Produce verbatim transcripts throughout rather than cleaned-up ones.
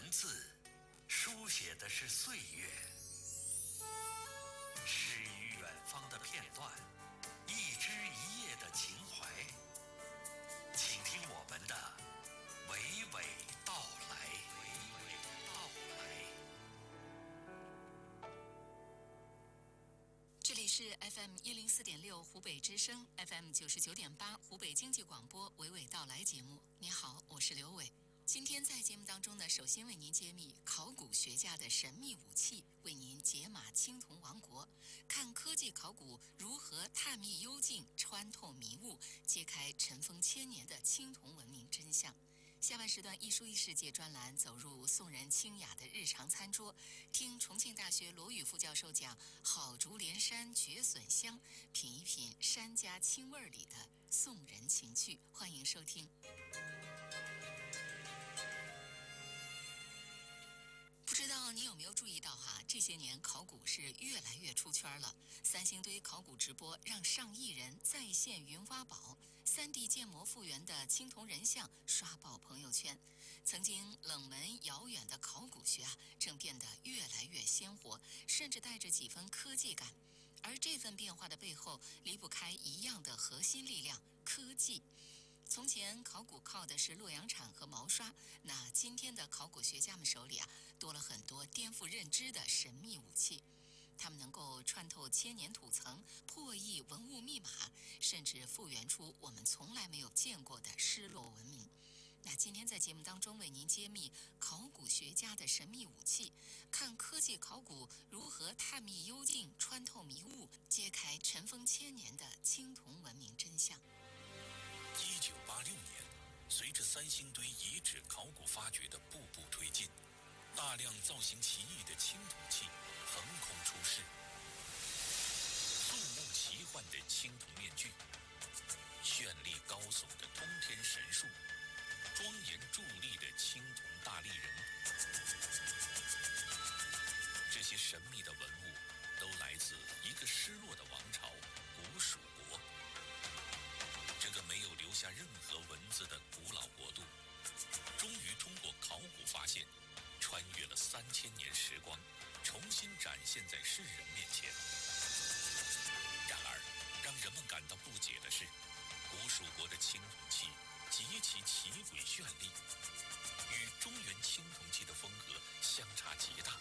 文字书写的是岁月，诗与远方的片段，一枝一叶的情怀。请听我们的娓娓道来。娓娓道来。 这里是 F M 一零四点六湖北之声 ，F M 九十九点八湖北经济广播娓娓道来节目。你好，我是刘伟。今天在节目当中呢，首先为您揭秘考古学家的神秘武器，为您解码青铜王国，看科技考古如何探秘幽静、穿透迷雾，揭开尘封千年的青铜文明真相。下半时段一书一世界专栏走入宋人清雅的日常餐桌，听重庆大学罗宇副教授讲好竹连山绝笋香，品一品山家清味里的宋人情趣。欢迎收听。不知道你有没有注意到哈，这些年考古是越来越出圈了。三星堆考古直播让上亿人在线云挖宝，三 D 建模复原的青铜人像刷爆朋友圈。曾经冷门遥远的考古学啊，正变得越来越鲜活，甚至带着几分科技感。而这份变化的背后，离不开一样的核心力量——科技。从前考古靠的是洛阳铲和毛刷，那今天的考古学家们手里啊，多了很多颠覆认知的神秘武器。他们能够穿透千年土层，破译文物密码，甚至复原出我们从来没有见过的失落文明。那今天在节目当中为您揭秘考古学家的神秘武器，看科技考古如何探秘幽静、穿透迷雾，揭开尘封千年的青铜文明真相。 一九八六年，随着三星堆遗址考古发掘的步步推进，大量造型奇异的青铜器横空出世。肃穆奇幻的青铜面具，绚丽高耸的通天神树，庄严伫立的青铜大立人，这些神秘的文物都来自一个失落的王朝——古蜀国。这个没有留下任何文字的古老国度，终于通过考古发现，穿越了三千年时光，重新展现在世人面前。然而，让人们感到不解的是，古蜀国的青铜器极其奇诡绚丽，与中原青铜器的风格相差极大。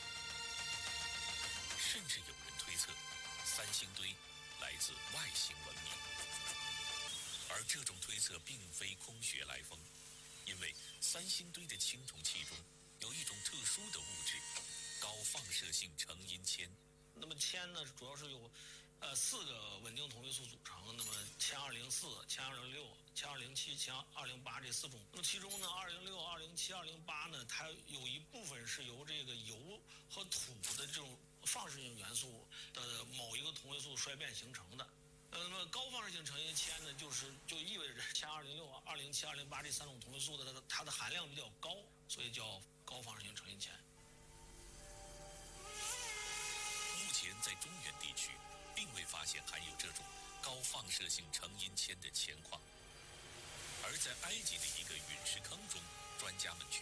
甚至有人推测，三星堆来自外星文明。而这种推测并非空穴来风，因为三星堆的青铜器中有一种特殊的物质——高放射性成因铅。 那么铅呢，主要是由呃四个稳定同位素组成。那么铅二零四、铅二零六、铅二零七、铅二零八这四种。那么其中呢，二零六、二零七、二零八呢，它有一部分是由这个油和土的这种放射性元素的某一个同位素衰变形成的。呃，那么高放射性成因铅呢，就是就意味着铅二零六、二零七、二零八这三种同位素的它的它的含量比较高，所以叫高放射性成因铅。 目前在中原地区，并未发现含有这种高放射性成因铅的铅矿，而在埃及的一个陨石坑中，专家们却